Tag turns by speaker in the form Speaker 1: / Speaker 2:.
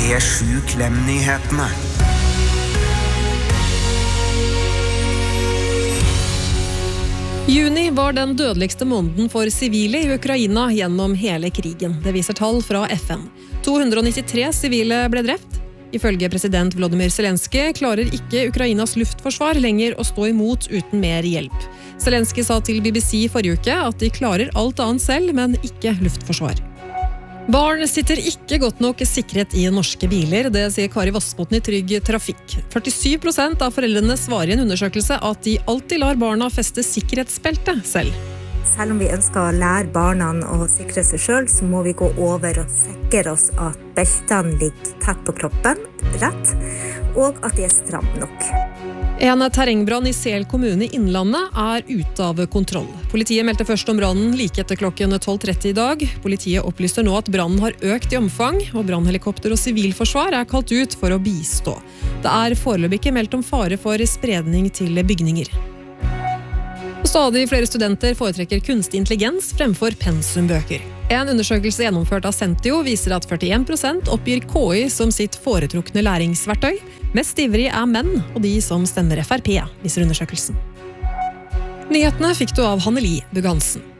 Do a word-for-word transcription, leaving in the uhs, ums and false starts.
Speaker 1: P sju Klem-nyhetene.
Speaker 2: Juni var den dødeligste måneden for sivile i Ukraina gjennom hele krigen. Det viser tall fra F N. to hundre nittitre sivile ble drept. Ifølge president Volodymyr Zelenskyj klarer ikke Ukrainas luftforsvar lenger å stå imot uten mer hjelp. Zelenskyj sa til B B C forrige uke at de klarer alt annet selv, men ikke luftforsvar. Barn sitter ikke godt nok sikret i norske biler, det sier Kari Vassbotn i Trygg Trafikk. førtisju prosent av foreldrene svarer i en undersøkelse at de alltid lar barna feste sikkerhetsbelte selv.
Speaker 3: Selv om vi ønsker å lære barna å sikre seg selv, så må vi gå over og sikre oss at beltene ligger tett på kroppen, rett, og at de er stramme nok.
Speaker 2: En terrengbrann i Sel kommune i Innlandet er ute av kontroll. Politiet meldte først om brannen like etter klokken tolv tretti i dag. Politiet opplyser nå at brannen har økt i omfang, og brannhelikopter og sivilforsvar er kalt ut for å bistå. Det er foreløpig ikke meldt om fare for spredning til bygninger. Stadig flere studenter foretrekker kunstig intelligens fremfor pensumbøker. En undersøkelse gjennomført av Sentio viser at førtien prosent oppgir K I som sitt foretrukne læringsverktøy. Mest ivrig er menn og de som stemmer F R P, viser undersøkelsen. Nyhetene fikk du av Hanneli Bugansen.